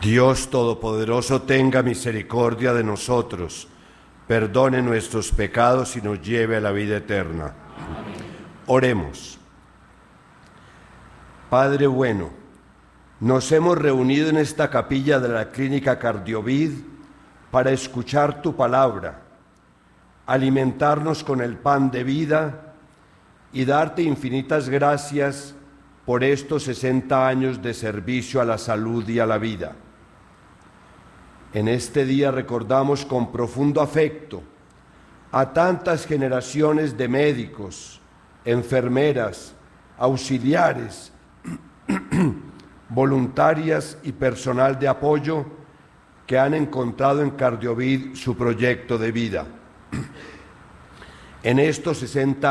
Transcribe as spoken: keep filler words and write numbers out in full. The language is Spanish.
Dios Todopoderoso tenga misericordia de nosotros, perdone nuestros pecados y nos lleve a la vida eterna. Amén. Oremos. Padre bueno, nos hemos reunido en esta capilla de la Clínica Cardiovid para escuchar tu palabra, alimentarnos con el pan de vida y darte infinitas gracias por estos sesenta años de servicio a la salud y a la vida. En este día recordamos con profundo afecto a tantas generaciones de médicos, enfermeras, auxiliares, voluntarias y personal de apoyo que han encontrado en Cardiovid su proyecto de vida. En estos sesenta